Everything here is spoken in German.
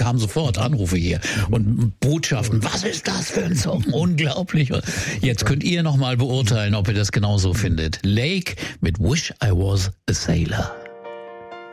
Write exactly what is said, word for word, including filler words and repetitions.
kamen sofort Anrufe hier und Botschaften. Was ist das für ein Song? Unglaublich. Jetzt könnt ihr noch mal beurteilen, ob ihr das genauso findet. Lake mit Wish I Was a Sailor.